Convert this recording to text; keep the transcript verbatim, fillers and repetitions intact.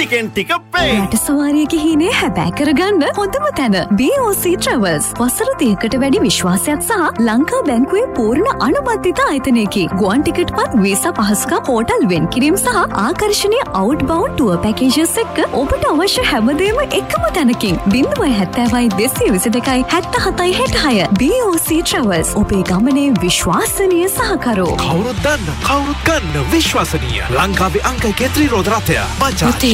ටිකෙන් ටික පේ. රට සවාරියක හීනේ හැබෑ කරගන්න හොඳම තැන B O C Travels. වසර තිහකට වැඩි විශ්වාසයක් සහ ලංකා බැංකුවේ පූර්ණ අනුබද්ධිත ආයතනයකි. ගුවන් ටිකට්පත් වීසා පහසුකම් හෝටල් වෙන් කිරීම සහ ආකර්ශනීය අවුට්බවුන්ඩ් ටුවර් පැකේජස් එක්ක ඔබට අවශ්‍ය හැමදේම එකම තැනකින්. ින්දවය හැත්තෑවයි දෙසිය විසි දෙකයි හැත්ත හතයි හැට හය. B O C Travels ඔබේ ගමනේ විශ්වාසනීය සහකරෝ. කවුරුත් දන්න කවුරුත් ගන්න විශ්වාසනීය ලංකාවේ අංක කේත්‍රී රෝද රථය බජාජ්.